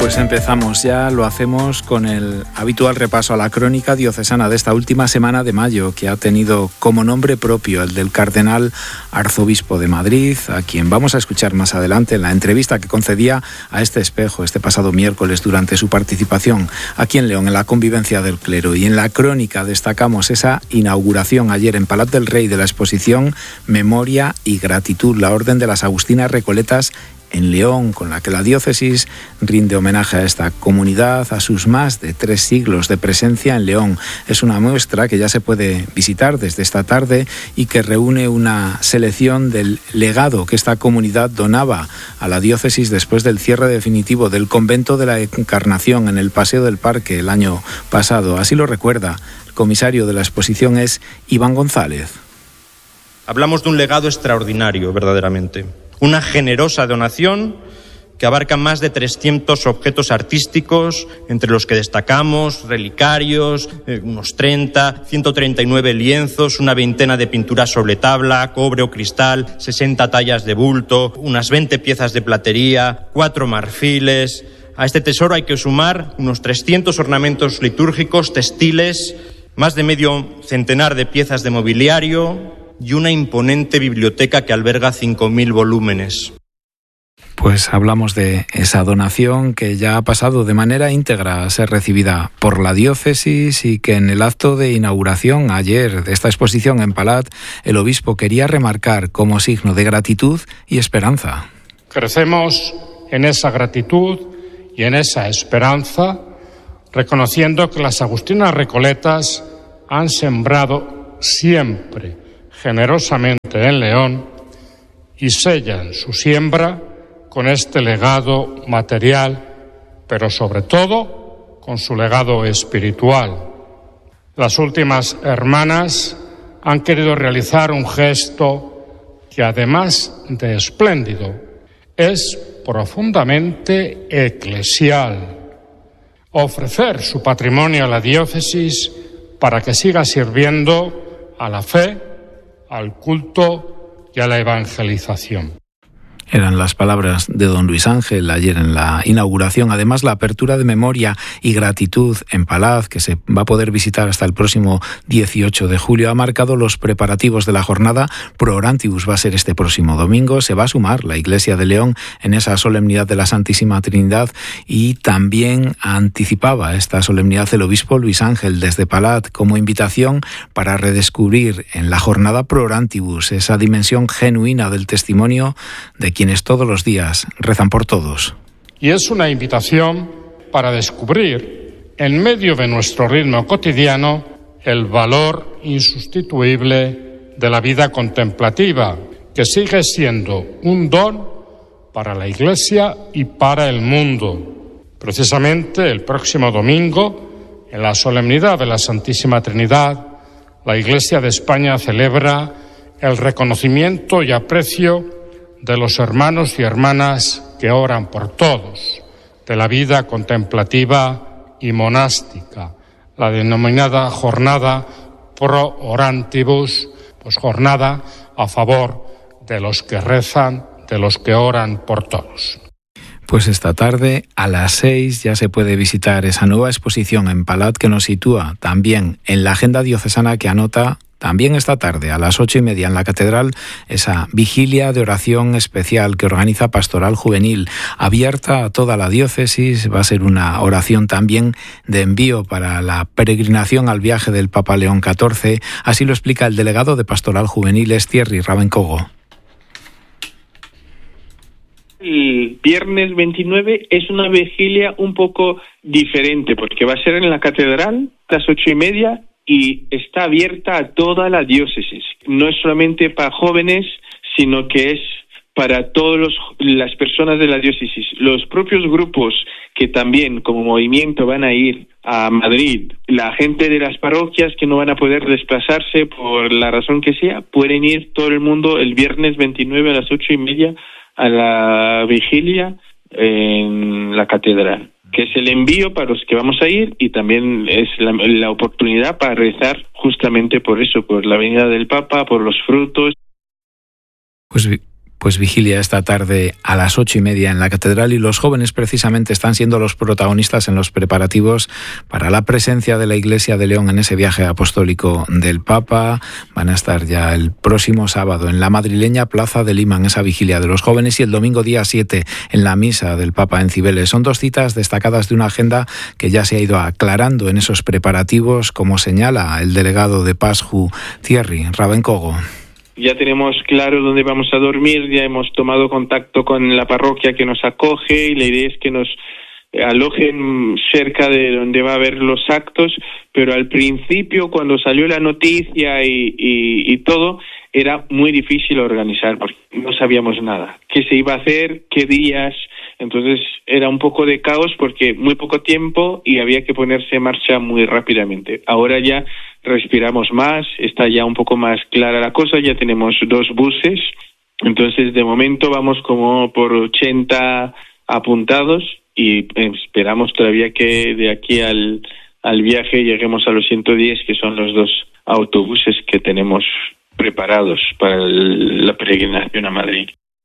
Pues empezamos ya, lo hacemos con el habitual repaso a la crónica diocesana de esta última semana de mayo, que ha tenido como nombre propio el del cardenal arzobispo de Madrid, a quien vamos a escuchar más adelante en la entrevista que concedía a este espejo este pasado miércoles durante su participación aquí en León en la convivencia del clero. Y en la crónica destacamos esa inauguración ayer en Palat del Rey de la exposición Memoria y Gratitud, la Orden de las Agustinas Recoletas en León, con la que la diócesis rinde homenaje a esta comunidad, a sus más de 3 siglos de presencia en León. Es una muestra que ya se puede visitar desde esta tarde y que reúne una selección del legado que esta comunidad donaba a la diócesis después del cierre definitivo del convento de la Encarnación en el Paseo del Parque el año pasado. Así lo recuerda. El comisario de la exposición es Iván González. Hablamos de un legado extraordinario, verdaderamente. Una generosa donación que abarca más de 300 objetos artísticos, entre los que destacamos relicarios, unos 30, 139 lienzos, una veintena de pinturas sobre tabla, cobre o cristal, 60 tallas de bulto, unas 20 piezas de platería, 4 marfiles. A este tesoro hay que sumar unos 300 ornamentos litúrgicos, textiles, más de medio centenar de piezas de mobiliario y una imponente biblioteca que alberga 5.000 volúmenes. Pues hablamos de esa donación que ya ha pasado de manera íntegra a ser recibida por la diócesis y que en el acto de inauguración ayer de esta exposición en Palat, el obispo quería remarcar como signo de gratitud y esperanza. Crecemos en esa gratitud y en esa esperanza, reconociendo que las Agustinas Recoletas han sembrado siempre generosamente en León y sellan su siembra con este legado material, pero sobre todo con su legado espiritual. Las últimas hermanas han querido realizar un gesto que, además de espléndido, es profundamente eclesial: ofrecer su patrimonio a la diócesis para que siga sirviendo a la fe, al culto y a la evangelización. Eran las palabras de don Luis Ángel ayer en la inauguración. Además, la apertura de Memoria y Gratitud en Palat, que se va a poder visitar hasta el próximo 18 de julio, ha marcado los preparativos de la jornada. Pro Orantibus va a ser este próximo domingo. Se va a sumar la Iglesia de León en esa solemnidad de la Santísima Trinidad y también anticipaba esta solemnidad el obispo Luis Ángel desde Palat como invitación para redescubrir en la jornada Pro Orantibus esa dimensión genuina del testimonio de quienes todos los días rezan por todos. Y es una invitación para descubrir, en medio de nuestro ritmo cotidiano, el valor insustituible de la vida contemplativa, que sigue siendo un don para la Iglesia y para el mundo. Precisamente el próximo domingo, en la solemnidad de la Santísima Trinidad, la Iglesia de España celebra el reconocimiento y aprecio de los hermanos y hermanas que oran por todos, de la vida contemplativa y monástica, la denominada jornada Pro Orantibus, pues jornada a favor de los que rezan, de los que oran por todos. Pues esta tarde a las 6 ya se puede visitar esa nueva exposición en Palat que nos sitúa también en la agenda diocesana, que anota también esta tarde a las 8:30 en la Catedral esa vigilia de oración especial que organiza Pastoral Juvenil, abierta a toda la diócesis. Va a ser una oración también de envío para la peregrinación al viaje del Papa León XIV. Así lo explica el delegado de Pastoral Juvenil, Thierry Rabencogo. El viernes 29 es una vigilia un poco diferente porque va a ser en la Catedral a las 8:30 y está abierta a toda la diócesis. No es solamente para jóvenes, sino que es para todas las personas de la diócesis. Los propios grupos que también como movimiento van a ir a Madrid, la gente de las parroquias que no van a poder desplazarse por la razón que sea, pueden ir todo el mundo el viernes 29 a las 8:30 a la vigilia en la Catedral, que es el envío para los que vamos a ir y también es la oportunidad para rezar justamente por eso, por la venida del Papa, por los frutos. Pues vigilia esta tarde a las 8:30 en la catedral, y los jóvenes precisamente están siendo los protagonistas en los preparativos para la presencia de la Iglesia de León en ese viaje apostólico del Papa. Van a estar ya el próximo sábado en la madrileña Plaza de Lima en esa vigilia de los jóvenes, y el domingo día 7 en la misa del Papa en Cibeles. Son dos citas destacadas de una agenda que ya se ha ido aclarando en esos preparativos, como señala el delegado de PASJU, Thierry Rabencogo. Ya tenemos claro dónde vamos a dormir, ya hemos tomado contacto con la parroquia que nos acoge, y la idea es que nos alojen cerca de donde va a haber los actos, pero al principio, cuando salió la noticia y todo, era muy difícil organizar porque no sabíamos nada, qué se iba a hacer, qué días. Entonces era un poco de caos porque muy poco tiempo y había que ponerse en marcha muy rápidamente. Ahora ya respiramos más, está ya un poco más clara la cosa, ya tenemos 2 buses, entonces de momento vamos como por 80 apuntados y esperamos todavía que de aquí al viaje lleguemos a los 110, que son los 2 autobuses que tenemos preparados para la peregrinación a Madrid.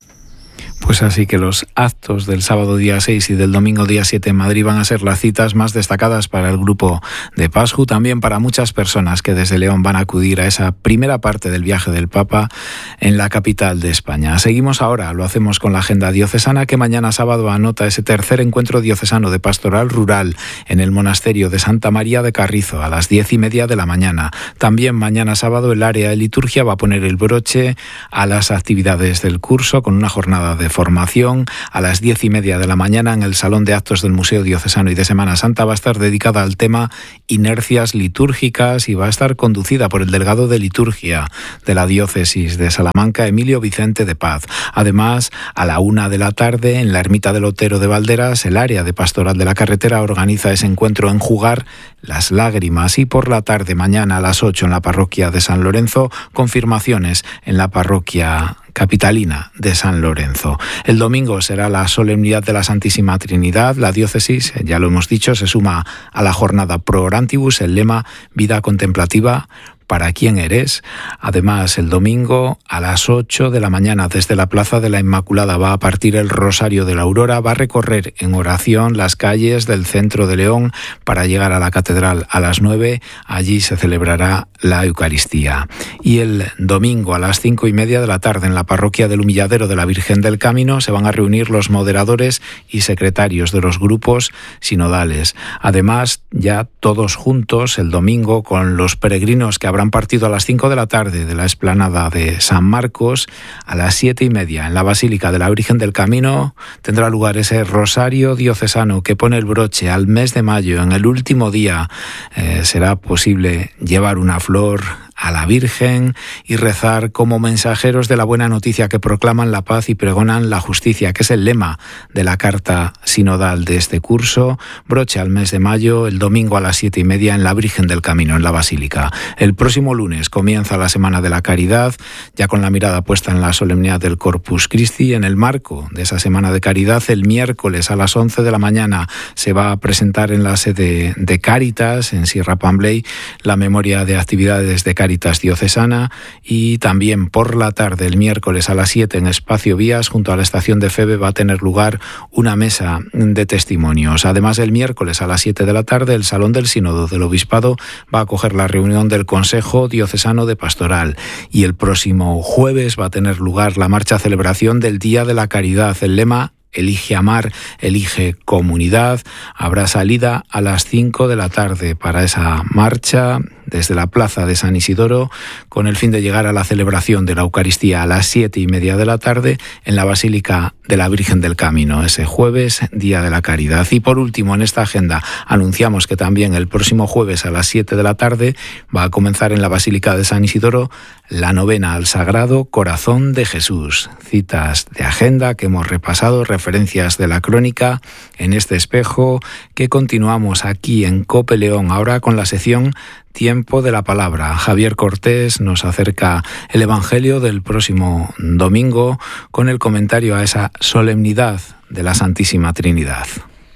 Pues así que los actos del sábado día 6 y del domingo día 7 en Madrid van a ser las citas más destacadas para el grupo de PASJU, también para muchas personas que desde León van a acudir a esa primera parte del viaje del Papa en la capital de España. Seguimos ahora, lo hacemos con la agenda diocesana, que mañana sábado anota ese tercer encuentro diocesano de pastoral rural en el monasterio de Santa María de Carrizo a las 10:30 de la mañana. También mañana sábado el área de liturgia va a poner el broche a las actividades del curso con una jornada de formación a las 10:30 de la mañana en el Salón de Actos del Museo Diocesano, y de Semana Santa va a estar dedicada al tema inercias litúrgicas y va a estar conducida por el delegado de liturgia de la diócesis de Salamanca, Emilio Vicente de Paz. Además, a la 1 de la tarde en la Ermita del Otero de Valderas, el área de pastoral de la carretera organiza ese encuentro Enjugar las lágrimas, y por la tarde mañana a las 8 en la parroquia de San Lorenzo, confirmaciones en la parroquia capitalina de San Lorenzo. El domingo será la solemnidad de la Santísima Trinidad. La diócesis, ya lo hemos dicho, se suma a la jornada Pro Orantibus, el lema Vida Contemplativa para quién eres. Además, el domingo a las 8 de la mañana desde la Plaza de la Inmaculada va a partir el Rosario de la Aurora, va a recorrer en oración las calles del centro de León para llegar a la catedral a las 9. Allí se celebrará la Eucaristía. Y el domingo a las 5:30 de la tarde en la parroquia del Humilladero de la Virgen del Camino se van a reunir los moderadores y secretarios de los grupos sinodales. Además, ya todos juntos el domingo con los peregrinos que habrán partido a las 5 de la tarde de la explanada de San Marcos, a las 7:30 en la Basílica de la Virgen del Camino tendrá lugar ese rosario diocesano que pone el broche al mes de mayo. En el último día será posible llevar una flor a la Virgen y rezar como mensajeros de la buena noticia que proclaman la paz y pregonan la justicia, que es el lema de la carta sinodal de este curso. Broche al mes de mayo, el domingo a las 7:30 en la Virgen del Camino, en la Basílica. El próximo lunes comienza la Semana de la Caridad, ya con la mirada puesta en la solemnidad del Corpus Christi. En el marco de esa Semana de Caridad, el miércoles a las 11 de la mañana se va a presentar en la sede de Cáritas, en Sierra Pambley, la memoria de actividades de Cáritas diocesana, y también por la tarde, el miércoles a las 7 en Espacio Vías, junto a la estación de Febe, va a tener lugar una mesa de testimonios. Además, el miércoles a las 7 de la tarde, el Salón del Sínodo del Obispado va a acoger la reunión del Consejo Diocesano de Pastoral, y el próximo jueves va a tener lugar la marcha celebración del Día de la Caridad. El lema Elige amar, elige comunidad. Habrá salida a las 5 de la tarde para esa marcha desde la Plaza de San Isidoro, con el fin de llegar a la celebración de la Eucaristía a las 7:30 de la tarde en la Basílica de la Virgen del Camino, ese jueves, Día de la Caridad. Y por último, en esta agenda anunciamos que también el próximo jueves a las 7 de la tarde va a comenzar en la Basílica de San Isidoro la novena al Sagrado Corazón de Jesús. Citas de agenda que hemos repasado, referencias de la crónica en este espejo, que continuamos aquí en COPE León, ahora con la sección Tiempo de la Palabra. Javier Cortés nos acerca el Evangelio del próximo domingo con el comentario a esa solemnidad de la Santísima Trinidad.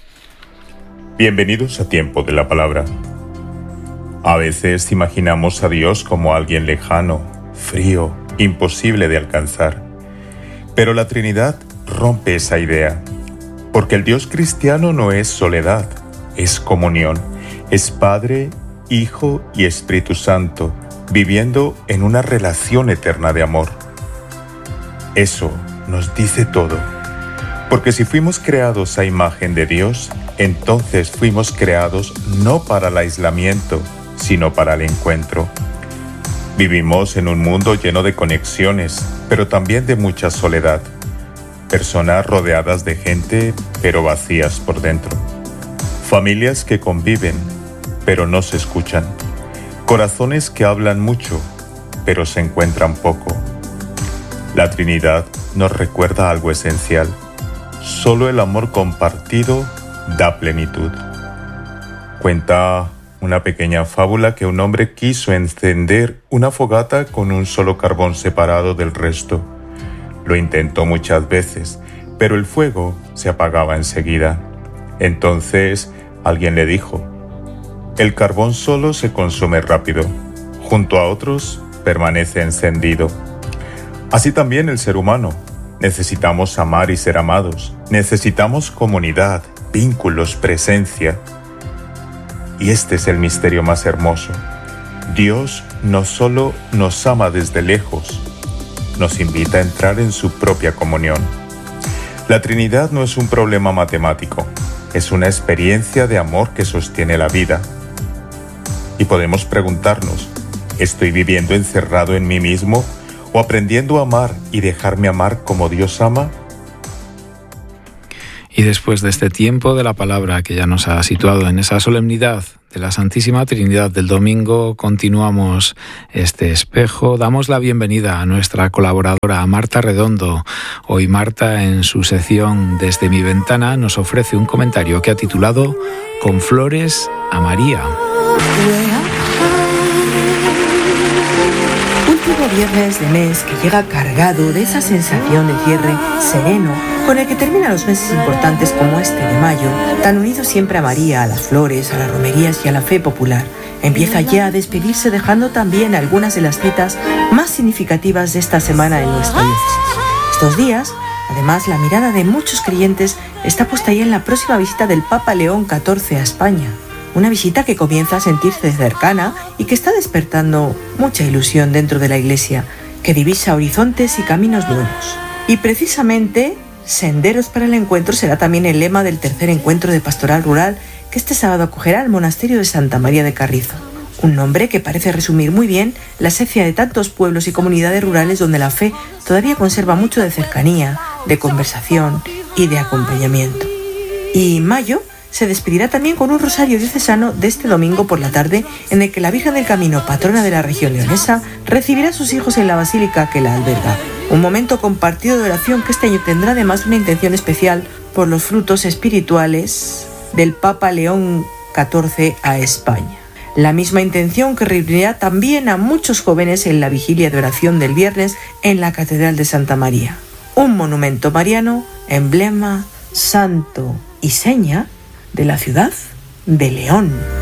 Bienvenidos a Tiempo de la Palabra. A veces imaginamos a Dios como alguien lejano, frío, imposible de alcanzar. Pero la Trinidad rompe esa idea, porque el Dios cristiano no es soledad, es comunión, es Padre, Hijo y Espíritu Santo, viviendo en una relación eterna de amor. Eso nos dice todo, porque si fuimos creados a imagen de Dios, entonces fuimos creados no para el aislamiento, sino para el encuentro. Vivimos en un mundo lleno de conexiones, pero también de mucha soledad. Personas rodeadas de gente, pero vacías por dentro. Familias que conviven, pero no se escuchan. Corazones que hablan mucho, pero se encuentran poco. La Trinidad nos recuerda algo esencial. Solo el amor compartido da plenitud. Cuenta una pequeña fábula que un hombre quiso encender una fogata con un solo carbón separado del resto. Lo intentó muchas veces, pero el fuego se apagaba enseguida. Entonces alguien le dijo: el carbón solo se consume rápido, junto a otros permanece encendido. Así también el ser humano. Necesitamos amar y ser amados. Necesitamos comunidad, vínculos, presencia. Y este es el misterio más hermoso. Dios no solo nos ama desde lejos, nos invita a entrar en su propia comunión. La Trinidad no es un problema matemático, es una experiencia de amor que sostiene la vida. Y podemos preguntarnos, ¿estoy viviendo encerrado en mí mismo o aprendiendo a amar y dejarme amar como Dios ama? Y después de este tiempo de la palabra que ya nos ha situado en esa solemnidad de la Santísima Trinidad del domingo, continuamos este espejo. Damos la bienvenida a nuestra colaboradora, a Marta Redondo. Hoy Marta, en su sección Desde mi ventana, nos ofrece un comentario que ha titulado Con flores a María. Último viernes de mes que llega cargado de esa sensación de cierre sereno con el que terminan los meses importantes como este de mayo, tan unido siempre a María, a las flores, a las romerías y a la fe popular. Empieza ya a despedirse, dejando también algunas de las citas más significativas de esta semana en nuestra diócesis. Estos días, además, la mirada de muchos creyentes está puesta ya en la próxima visita del Papa León XIV a España. Una visita que comienza a sentirse cercana y que está despertando mucha ilusión dentro de la Iglesia, que divisa horizontes y caminos nuevos. Y precisamente, Senderos para el Encuentro será también el lema del tercer encuentro de pastoral rural que este sábado acogerá el monasterio de Santa María de Carrizo. Un nombre que parece resumir muy bien la esencia de tantos pueblos y comunidades rurales donde la fe todavía conserva mucho de cercanía, de conversación y de acompañamiento. Y mayo se despedirá también con un rosario diocesano de este domingo por la tarde, en el que la Virgen del Camino, patrona de la región leonesa, recibirá a sus hijos en la basílica que la alberga. Un momento compartido de oración que este año tendrá además una intención especial por los frutos espirituales del Papa León XIV a España. La misma intención que reunirá también a muchos jóvenes en la vigilia de oración del viernes en la Catedral de Santa María. Un monumento mariano, emblema, santo y seña de la ciudad de León.